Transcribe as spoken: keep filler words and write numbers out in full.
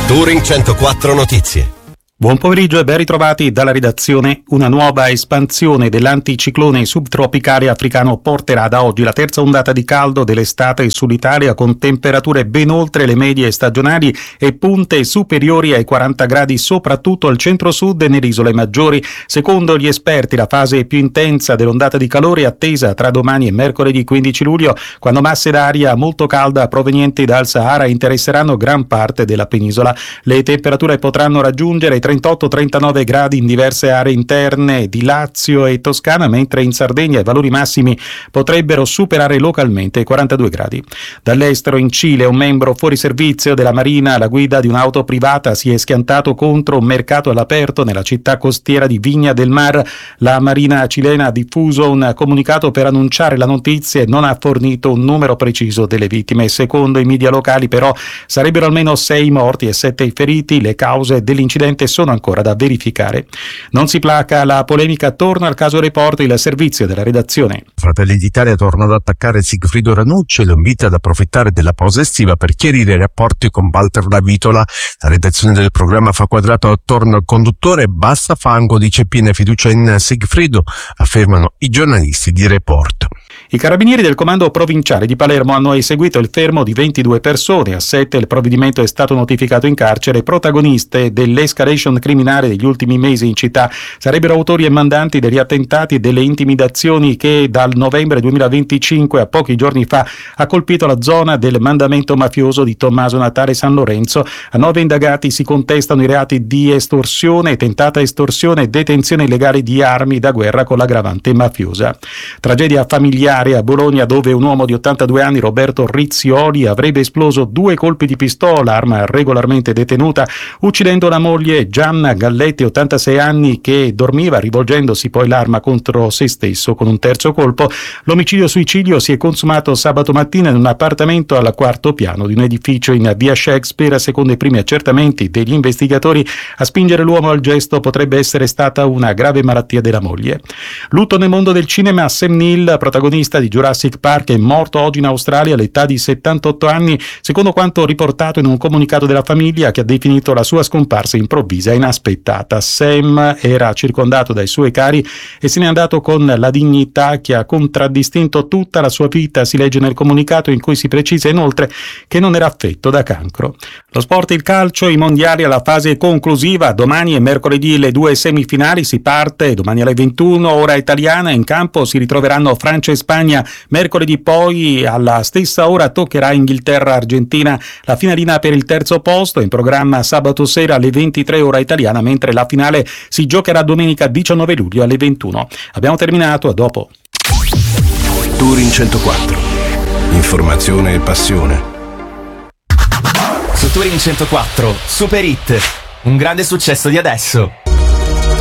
Touring centoquattro Notizie. Buon pomeriggio e ben ritrovati dalla redazione. Una nuova espansione dell'anticiclone subtropicale africano porterà da oggi la terza ondata di caldo dell'estate sull'Italia, con temperature ben oltre le medie stagionali e punte superiori ai quaranta gradi soprattutto al centro-sud e nelle isole maggiori. Secondo gli esperti, la fase più intensa dell'ondata di calore è attesa tra domani e mercoledì quindici luglio, quando masse d'aria molto calda provenienti dal Sahara interesseranno gran parte della penisola. Le temperature potranno raggiungere trentotto trentanove gradi in diverse aree interne di Lazio e Toscana, mentre in Sardegna i valori massimi potrebbero superare localmente i quarantadue gradi. Dall'estero, in Cile, un membro fuori servizio della Marina alla guida di un'auto privata si è schiantato contro un mercato all'aperto nella città costiera di Viña del Mar. La Marina cilena ha diffuso un comunicato per annunciare la notizia e non ha fornito un numero preciso delle vittime. Secondo i media locali, però, sarebbero almeno sei morti e sette i feriti. Le cause dell'incidente sono ancora da verificare. Non si placa la polemica attorno al caso Report, il servizio della redazione. Fratelli d'Italia torna ad attaccare Sigfrido Ranucci e lo invita ad approfittare della pausa estiva per chiarire i rapporti con Walter Lavitola. La redazione del programma fa quadrato attorno al conduttore, basta fango, dice piena fiducia in Sigfrido, affermano i giornalisti di Report. I carabinieri del comando provinciale di Palermo hanno eseguito il fermo di ventidue persone. A sette il provvedimento è stato notificato in carcere. Protagoniste dell'escalation criminale degli ultimi mesi in città sarebbero autori e mandanti degli attentati e delle intimidazioni che dal novembre duemilaventicinque a pochi giorni fa ha colpito la zona del mandamento mafioso di Tommaso Natale San Lorenzo. A nove indagati si contestano i reati di estorsione, tentata estorsione e detenzione illegale di armi da guerra con l'aggravante mafiosa. Tragedia familiare a Bologna, dove un uomo di ottantadue anni, Roberto Rizzioli, avrebbe esploso due colpi di pistola, arma regolarmente detenuta, uccidendo la moglie Gianna Galletti, ottantasei anni, che dormiva, rivolgendosi poi l'arma contro se stesso con un terzo colpo. L'omicidio-suicidio si è consumato sabato mattina in un appartamento al quarto piano di un edificio in via Shakespeare. Secondo i primi accertamenti degli investigatori, a spingere l'uomo al gesto potrebbe essere stata una grave malattia della moglie. Lutto nel mondo del cinema. Sam Neill, protagonista di Jurassic Park, è morto oggi in Australia all'età di settantotto anni, secondo quanto riportato in un comunicato della famiglia, che ha definito la sua scomparsa improvvisa e inaspettata. Sam era circondato dai suoi cari e se n'è andato con la dignità che ha contraddistinto tutta la sua vita, si legge nel comunicato, in cui si precisa inoltre che non era affetto da cancro. Lo sport, il calcio, i mondiali alla fase conclusiva. Domani e mercoledì le due semifinali, si parte domani alle ventuno ora italiana. In campo si ritroveranno Francia e Spagna. Mercoledì poi alla stessa ora toccherà Inghilterra-Argentina, la finalina per il terzo posto. In programma sabato sera alle ventitré ora italiana, mentre la finale si giocherà domenica diciannove luglio alle ventuno. Abbiamo terminato, a dopo. Touring centoquattro. Informazione e passione. Su Touring centoquattro, Super Hit, un grande successo di adesso.